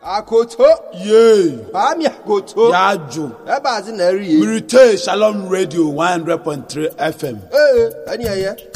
Akoto. Yay. Ami akoto. Yajo. Eba zi na eri. Mirite Shalom Radio 100.3 FM. Ani aye.